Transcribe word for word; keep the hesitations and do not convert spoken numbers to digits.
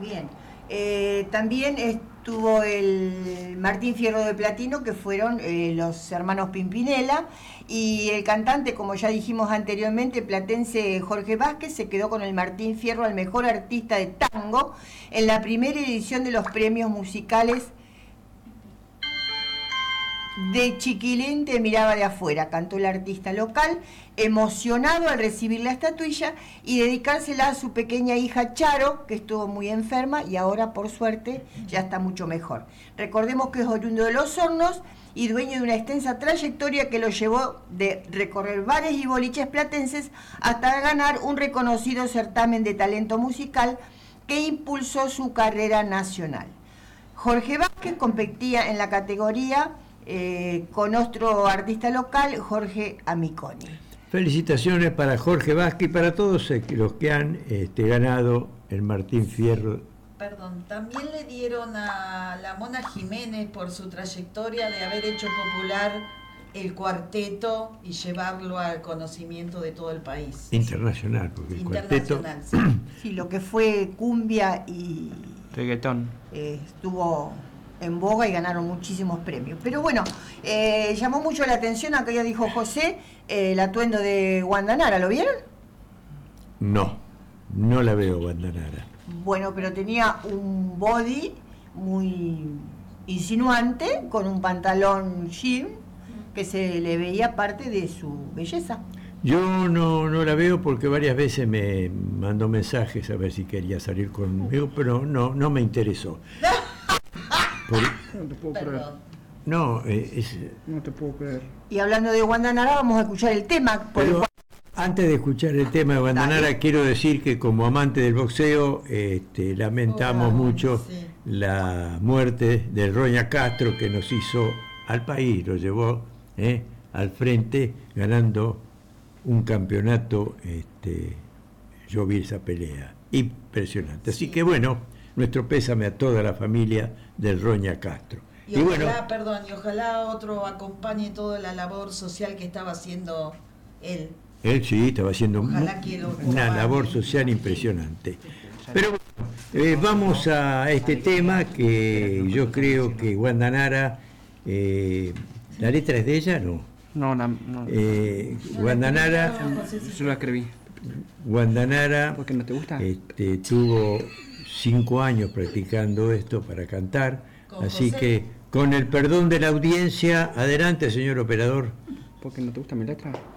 bien. Eh, también estuvo el Martín Fierro de Platino, que fueron eh, los hermanos Pimpinela, y el cantante, como ya dijimos anteriormente, platense Jorge Vázquez, se quedó con el Martín Fierro al mejor artista de tango en la primera edición de los premios musicales de Chiquilín te miraba de afuera, cantó el artista local, emocionado al recibir la estatuilla y dedicársela a su pequeña hija Charo, que estuvo muy enferma y ahora, por suerte, ya está mucho mejor. Recordemos que es oriundo de Los Hornos y dueño de una extensa trayectoria que lo llevó de recorrer bares y boliches platenses hasta ganar un reconocido certamen de talento musical que impulsó su carrera nacional. Jorge Vázquez competía en la categoría Eh, con otro artista local, Jorge Amiconi. Felicitaciones para Jorge Vázquez y para todos los que han este, ganado el Martín Fierro. Perdón, también le dieron a la Mona Jiménez por su trayectoria de haber hecho popular el cuarteto y llevarlo al conocimiento de todo el país. Internacional, porque el Internacional, cuarteto... sí. Sí, lo que fue cumbia y reggaetón eh, estuvo en boga y ganaron muchísimos premios. Pero bueno, eh, llamó mucho la atención, acá ya dijo José, eh, el atuendo de Guandanara, ¿lo vieron? No, no la veo Guandanara. Bueno, pero tenía un body muy insinuante, con un pantalón jean, que se le veía parte de su belleza. Yo no, no la veo porque varias veces me mandó mensajes a ver si quería salir conmigo, pero no, no me interesó. Por... No te puedo creer. No, eh, es... No te puedo creer. Y hablando de Guandanara, vamos a escuchar el tema. Por Pero el... antes de escuchar el tema de Guandanara, Dale. quiero decir que como amante del boxeo, este, lamentamos Oh, mucho sí. la muerte de Roña Castro, que nos hizo al país, lo llevó eh, al frente, ganando un campeonato. Este, yo vi esa pelea, impresionante. Así Sí. que bueno, nuestro pésame a toda la familia del Roña Castro. Y, Y ojalá, bueno, perdón, y ojalá otro acompañe toda la labor social que estaba haciendo él. él sí estaba haciendo Ojalá mu- que lo una acompañe. labor social impresionante. Pero eh, vamos a este tema que yo creo que Guandanara, eh, la letra es de ella, ¿no? no, no, no. Eh, Guandanara, Yo la escribí. Guandanara ¿Por qué no te gusta? este, tuvo cinco años practicando esto para cantar, Con así José. que con el perdón de la audiencia, adelante señor operador. ¿Por qué no te gusta mi letra?